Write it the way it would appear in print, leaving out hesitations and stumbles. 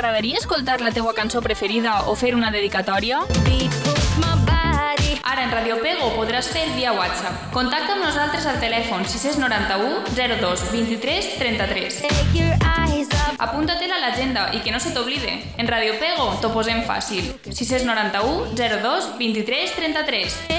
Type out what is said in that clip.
T'agradaria escoltar la teua cançó preferida o fer una dedicatòria? Ara en Radio Pego podràs fer via WhatsApp. Contacta amb nosaltres al telèfon 691 02 23 33. Apunta-te'l a l'agenda i que no se t'oblide. En Radio Pego t'ho posem fàcil. 691 02 23 33.